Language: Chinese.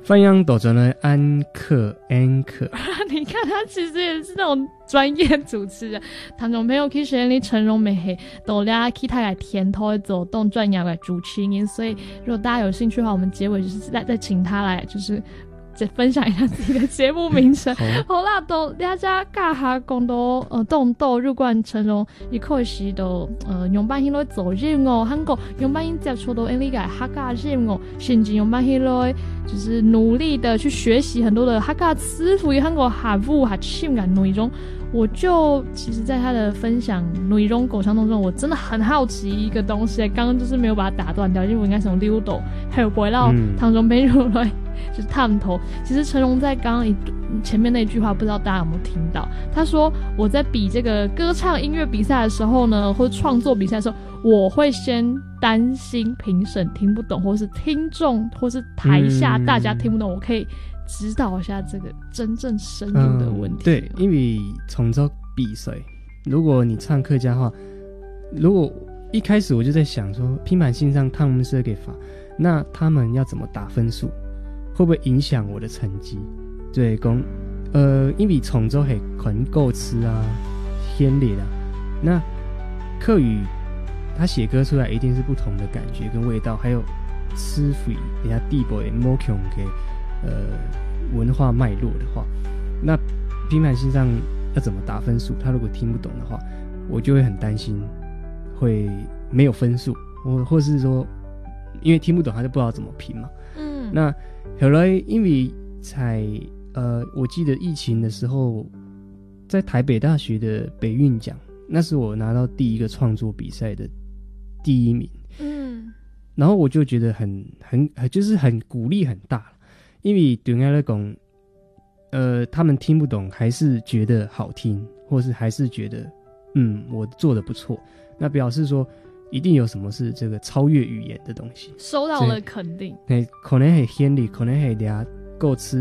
翻扬斗转的安可， 你看他其实也是那种专业主持人。听众朋友去学你陈荣美黑，都俩去他来填头走动专业来主持人，所以如果大家有兴趣的话，我们结尾就是再请他来，就是分享一下自己的节目名称。好啦，都大家教下讲到动斗入关成龙，一开始都用班起来做任务，韩国用班接触到呢个客家任务，甚至用班起来就是努力的去学习很多的客家词汇，韩国客语和情感内容。我就其实在他的分享内容过程当中，我真的很好奇一个东西，刚刚就是没有把它打断掉，因为我应该从溜斗还有回到汤中朋友来就是探头。其实成龙在刚刚前面那句话，不知道大家有没有听到？他说我在比这个歌唱音乐比赛的时候呢，或者创作比赛的时候，我会先担心评审听不懂，或是听众或是台下大家听不懂，我可以指导一下这个真正深入的问题。 对，因为从这比赛，如果你唱客家话，如果一开始我就在想说，拼盘线上他们是给法，那他们要怎么打分数，会不会影响我的成绩？对，讲因为从州系可能构词啊、天烈啊，那客语他写歌出来一定是不同的感觉跟味道，还有词汇人家地步的某强给文化脉络的话，那拼盘线上要怎么打分数？他如果听不懂的话，我就会很担心会没有分数，或是说因为听不懂他就不知道怎么评嘛。那后来因为才我记得疫情的时候，在台北大学的北运奖，那是我拿到第一个创作比赛的第1名。然后我就觉得就是很鼓励很大，因为对我来讲，他们听不懂还是觉得好听，或是还是觉得我做的不错，那表示说一定有什么是这个超越语言的东西， 收到了肯定。 可能是天理，可能是俩构词